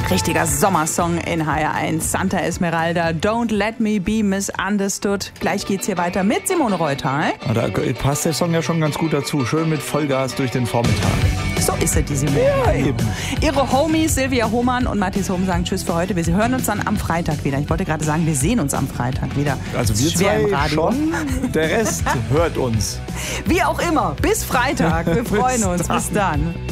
Richtiger Sommersong in HR1. Santa Esmeralda, Don't Let Me Be Misunderstood. Gleich geht's hier weiter mit Simone Reuter. Da passt der Song ja schon ganz gut dazu. Schön mit Vollgas durch den Vormittag. So ist es, die Simone. Ja, eben. Ihre Homies Silvia Hohmann und Matthias Hohm sagen Tschüss für heute. Wir hören uns dann am Freitag wieder. Ich wollte gerade sagen, wir sehen uns am Freitag wieder. Also wir schwer im zwei Radio. schon, der Rest hört uns. Wie auch immer, bis Freitag. Wir freuen uns. Bis dann.